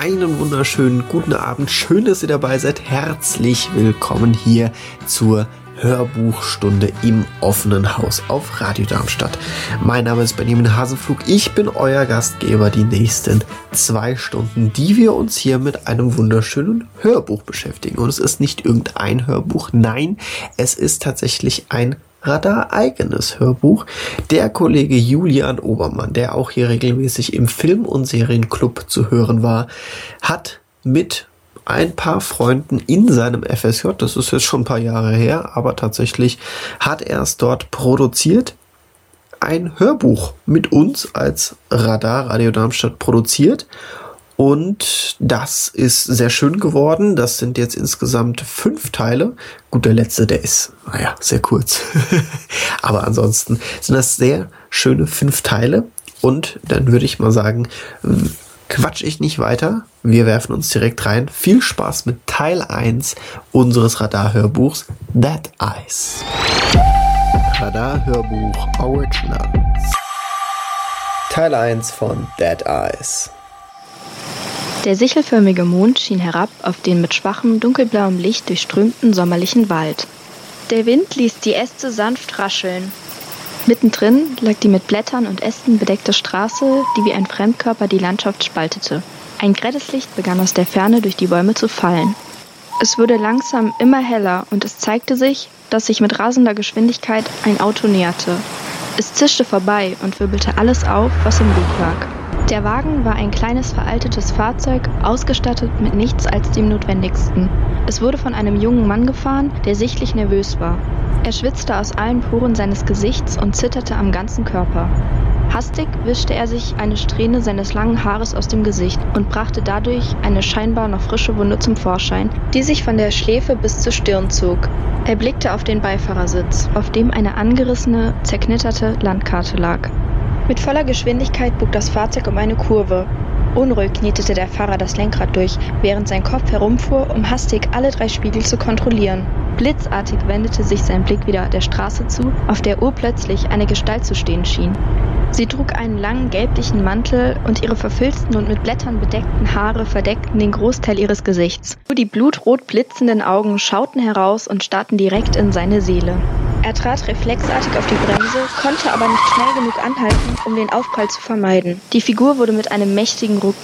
einen wunderschönen guten Abend. Schön, dass ihr dabei seid. Herzlich willkommen hier zur Hörbuchstunde im offenen Haus auf Radio Darmstadt. Mein Name ist Benjamin Hasenflug. Ich bin euer Gastgeber die nächsten 2 Stunden, die wir uns hier mit einem wunderschönen Hörbuch beschäftigen. Und es ist nicht irgendein Hörbuch, nein, es ist tatsächlich ein Radar-eigenes Hörbuch. Der Kollege Julian Obermann, der auch hier regelmäßig im Film- und Serienclub zu hören war, hat mit ein paar Freunden in seinem FSJ, das ist jetzt schon ein paar Jahre her, aber tatsächlich hat er es dort produziert, ein Hörbuch mit uns als Radar Radio Darmstadt produziert. Und das ist sehr schön geworden. Das sind jetzt insgesamt 5 Teile. Gut, der letzte, der ist, sehr kurz. Aber ansonsten sind das sehr schöne 5 Teile. Und dann würde ich mal sagen, quatsch ich nicht weiter. Wir werfen uns direkt rein. Viel Spaß mit Teil 1 unseres Radar-Hörbuchs Dead Eyes. Radar-Hörbuch Original. Teil 1 von Dead Eyes. Der sichelförmige Mond schien herab auf den mit schwachem, dunkelblauem Licht durchströmten sommerlichen Wald. Der Wind ließ die Äste sanft rascheln. Mittendrin lag die mit Blättern und Ästen bedeckte Straße, die wie ein Fremdkörper die Landschaft spaltete. Ein grelles Licht begann aus der Ferne durch die Bäume zu fallen. Es wurde langsam immer heller und es zeigte sich, dass sich mit rasender Geschwindigkeit ein Auto näherte. Es zischte vorbei und wirbelte alles auf, was im Weg lag. Der Wagen war ein kleines veraltetes Fahrzeug, ausgestattet mit nichts als dem Notwendigsten. Es wurde von einem jungen Mann gefahren, der sichtlich nervös war. Er schwitzte aus allen Poren seines Gesichts und zitterte am ganzen Körper. Hastig wischte er sich eine Strähne seines langen Haares aus dem Gesicht und brachte dadurch eine scheinbar noch frische Wunde zum Vorschein, die sich von der Schläfe bis zur Stirn zog. Er blickte auf den Beifahrersitz, auf dem eine angerissene, zerknitterte Landkarte lag. Mit voller Geschwindigkeit bog das Fahrzeug um eine Kurve. Unruhig knetete der Fahrer das Lenkrad durch, während sein Kopf herumfuhr, um hastig alle 3 Spiegel zu kontrollieren. Blitzartig wendete sich sein Blick wieder der Straße zu, auf der urplötzlich eine Gestalt zu stehen schien. Sie trug einen langen gelblichen Mantel und ihre verfilzten und mit Blättern bedeckten Haare verdeckten den Großteil ihres Gesichts. Nur die blutrot blitzenden Augen schauten heraus und starrten direkt in seine Seele. Er trat reflexartig auf die Bremse, konnte aber nicht schnell genug anhalten, um den Aufprall zu vermeiden. Die Figur wurde mit einem mächtigen Ruck